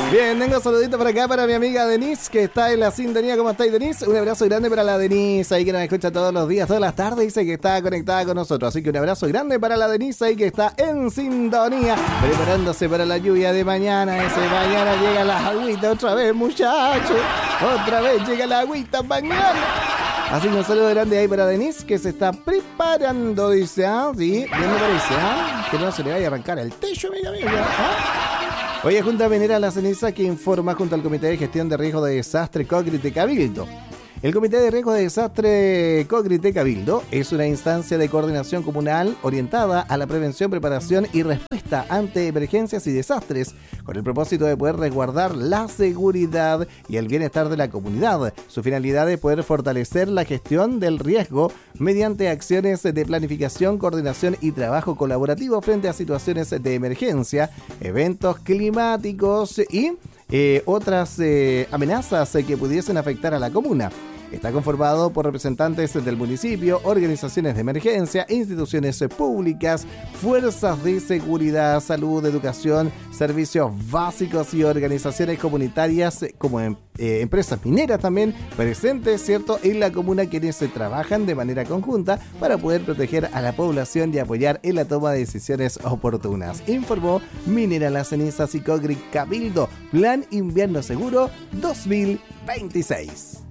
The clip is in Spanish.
Bien, tengo saludito por acá para mi amiga Denise, que está en la sintonía. ¿Cómo estáis, Denise? Un abrazo grande para la Denise, ahí que nos escucha todos los días, todas las tardes, dice que está conectada con nosotros. Así que un abrazo grande para la Denise, ahí que está en sintonía, preparándose para la lluvia de mañana. Ese mañana llega la agüita otra vez, muchachos. Otra vez llega la agüita mañana. Así que un saludo grande ahí para Denise, que se está preparando, dice, sí, bien me parece, que no se le vaya a arrancar el techo, amiga mía, Oye, Junta Minera La Ceniza, que informa junto al Comité de Gestión de Riesgo de Desastre Cocrite Cabildo. El Comité de Riesgo de Desastre Cocrite Cabildo es una instancia de coordinación comunal orientada a la prevención, preparación y respuesta ante emergencias y desastres, con el propósito de poder resguardar la seguridad y el bienestar de la comunidad. Su finalidad es poder fortalecer la gestión del riesgo mediante acciones de planificación, coordinación y trabajo colaborativo frente a situaciones de emergencia, eventos climáticos y otras amenazas que pudiesen afectar a la comuna. Está conformado por representantes del municipio, organizaciones de emergencia, instituciones públicas, fuerzas de seguridad, salud, educación, servicios básicos y organizaciones comunitarias como empresas mineras también presentes, ¿cierto?, en la comuna, quienes trabajan de manera conjunta para poder proteger a la población y apoyar en la toma de decisiones oportunas. Informó Minera Las Cenizas y Cocrite Cabildo, Plan Invierno Seguro 2026.